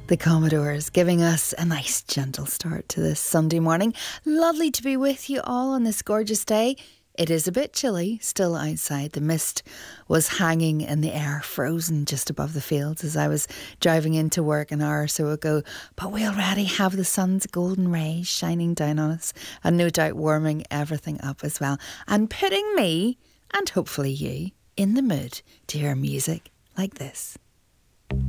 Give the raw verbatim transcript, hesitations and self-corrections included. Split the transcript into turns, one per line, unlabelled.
The Commodores giving us a nice gentle start to this Sunday morning. Lovely to be with you all on this gorgeous day. It is a bit chilly still outside. The mist was hanging in the air, frozen just above the fields as I was driving into work an hour or so ago. But we already have the sun's golden rays shining down on us and no doubt warming everything up as well. And putting me, and hopefully you, in the mood to hear music like this.